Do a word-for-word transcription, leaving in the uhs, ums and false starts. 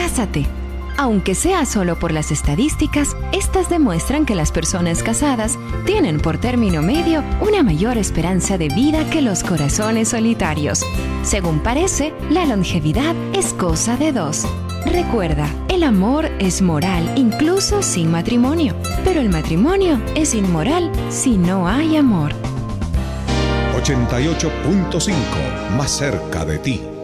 cásate. Aunque sea solo por las estadísticas, estas demuestran que las personas casadas tienen por término medio una mayor esperanza de vida que los corazones solitarios. Según parece, la longevidad es cosa de dos. Recuerda, el amor es moral incluso sin matrimonio, pero el matrimonio es inmoral si no hay amor. ochenta y ocho punto cinco, más cerca de ti.